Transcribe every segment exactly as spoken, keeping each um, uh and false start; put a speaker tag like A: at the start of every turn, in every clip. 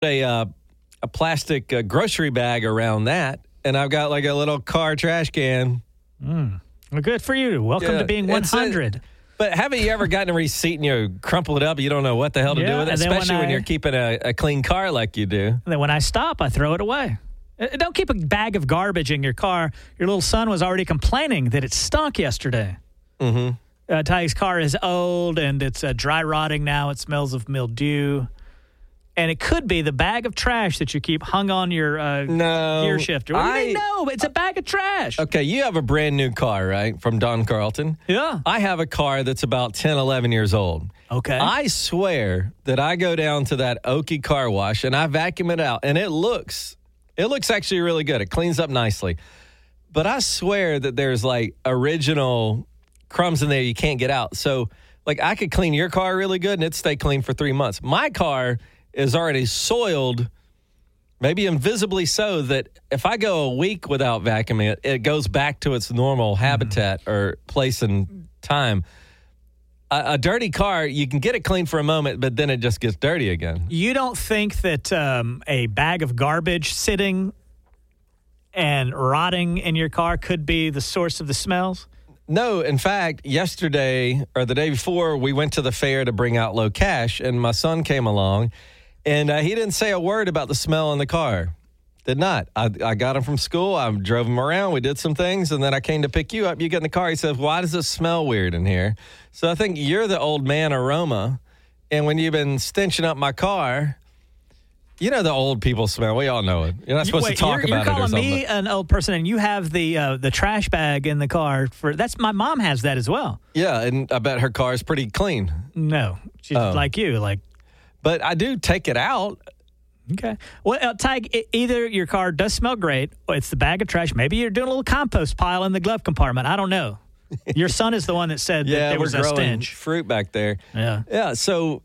A: a uh, a plastic uh, grocery bag around that, and I've got like a little car trash can.
B: Mm. Well, good for you. Welcome
A: Yeah,
B: to being one hundred.
A: A, but haven't you ever gotten a receipt and you crumple it up? You don't know what the hell to
B: yeah,
A: do with it, especially when,
B: when I,
A: you're keeping a, a clean car like you do.
B: And then when I stop, I throw it away. Don't keep a bag of garbage in your car. Your little son was already complaining that it stunk yesterday.
A: Mm-hmm.
B: Uh, Ty's car is old, and it's uh, dry rotting now. It smells of mildew. And it could be the bag of trash that you keep hung on your uh,
A: no,
B: gear shifter. What do you
A: I,
B: mean, no? It's a bag of trash.
A: Okay, you have a brand new car, right, from Don Carlton?
B: Yeah.
A: I have a car that's about ten, eleven years old.
B: Okay.
A: I swear that I go down to that Okie car wash, and I vacuum it out, and it looks, it looks actually really good. It cleans up nicely. But I swear that there's, like, original crumbs in there you can't get out. So, like, I could clean your car really good, and it'd stay clean for three months. My car is already soiled, maybe invisibly so, that if I go a week without vacuuming it, it goes back to its normal habitat or place and time. A, a dirty car, you can get it clean for a moment, but then it just gets dirty again.
B: You don't think that um, a bag of garbage sitting and rotting in your car could be the source of the smells?
A: No, in fact, yesterday or the day before, we went to the fair to bring out low cash, and my son came along. And uh, he didn't say a word about the smell in the car. Did not. I, I got him from school. I drove him around. We did some things. And then I came to pick you up. You get in the car. He says, why does it smell weird in here? So I think you're the old man aroma. And when you've been stenching up my car, you know the old people smell. We all know it. You're not supposed
B: Wait,
A: to talk
B: you're,
A: about
B: you're
A: it or something.
B: You're calling me an old person, and you have the uh, the trash bag in the car. For that's my mom has that as well.
A: Yeah, and I bet her car is pretty clean.
B: No, she's
A: Oh.
B: like you, like.
A: But I do take it out.
B: Okay. Well, uh, Ty, either your car does smell great, or it's the bag of trash. Maybe you're doing a little compost pile in the glove compartment. I don't know. Your son is the one that said
A: yeah,
B: that there
A: we're
B: was a
A: growing
B: stench.
A: fruit back there.
B: Yeah.
A: Yeah, so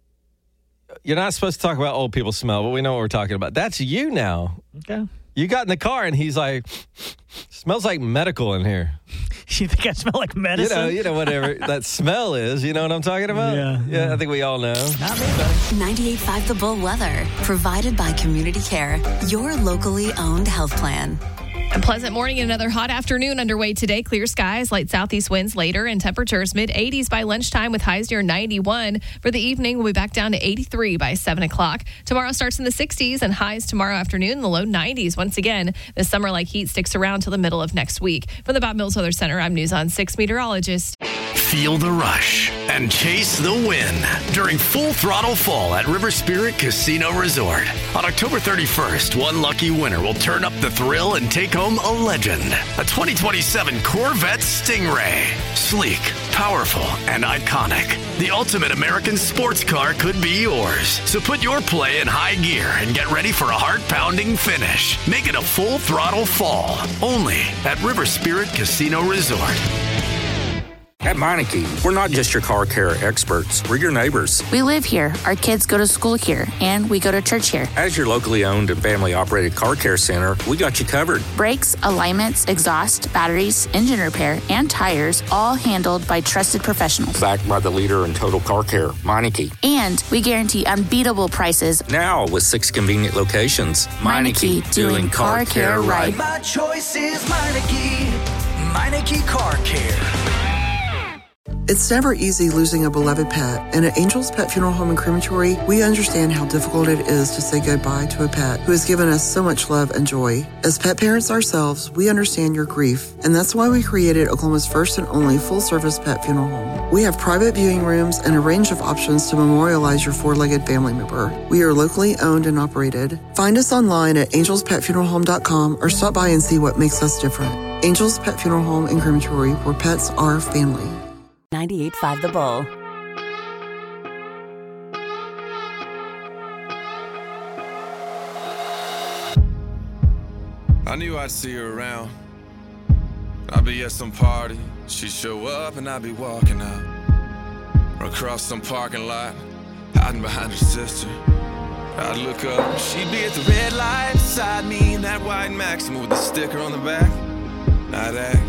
A: you're not supposed to talk about old people smell, but we know what we're talking about. That's you now.
B: Okay.
A: You got in the car, and he's like, smells like medical in here.
B: You think I smell like medicine?
A: You know, you know, whatever that smell is. You know what I'm talking about?
B: Yeah,
A: Yeah,
B: yeah.
A: I think we all know.
B: Not me, buddy.
C: ninety-eight point five The Bull weather, provided by Community Care, your locally owned health plan.
D: A pleasant morning and another hot afternoon underway today. Clear skies, light southeast winds later, and temperatures mid eighties by lunchtime with highs near ninety-one. For the evening, we'll be back down to eighty-three by seven o'clock. Tomorrow starts in the sixties and highs tomorrow afternoon in the low nineties. Once again, the summer-like heat sticks around till the middle of next week. From the Bob Mills Weather Center, I'm News on six meteorologist.
E: Feel the rush and chase the win during Full Throttle Fall at River Spirit Casino Resort. On October thirty-first, one lucky winner will turn up the thrill and take home a legend. A twenty twenty-seven Corvette Stingray. Sleek, powerful, and iconic. The ultimate American sports car could be yours. So put your play in high gear and get ready for a heart-pounding finish. Make it a Full Throttle Fall. Only at River Spirit Casino Resort.
F: At Meineke, we're not just your car care experts, we're your neighbors.
G: We live here, our kids go to school here, and we go to church here.
F: As your locally owned and family-operated car care center, we got you covered.
G: Brakes, alignments, exhaust, batteries, engine repair, and tires, all handled by trusted professionals.
F: Backed by the leader in total car care, Meineke.
G: And we guarantee unbeatable prices.
F: Now with six convenient locations.
G: Meineke, doing car care right.
H: My choice is Meineke. Meineke Car Care.
I: It's never easy losing a beloved pet, and at Angel's Pet Funeral Home and Crematory, we understand how difficult it is to say goodbye to a pet who has given us so much love and joy. As pet parents ourselves, we understand your grief, and that's why we created Oklahoma's first and only full-service pet funeral home. We have private viewing rooms and a range of options to memorialize your four-legged family member. We are locally owned and operated. Find us online at angels pet funeral home dot com or stop by and see what makes us different. Angel's Pet Funeral Home and Crematory, where pets are family.
C: ninety-eight point five The Bull.
J: I knew I'd see her around. I'd be at some party, she'd show up and I'd be walking out. Or across some parking lot, hiding behind her sister. I'd look up, she'd be at the red light beside me in that white Maxima with the sticker on the back. I'd act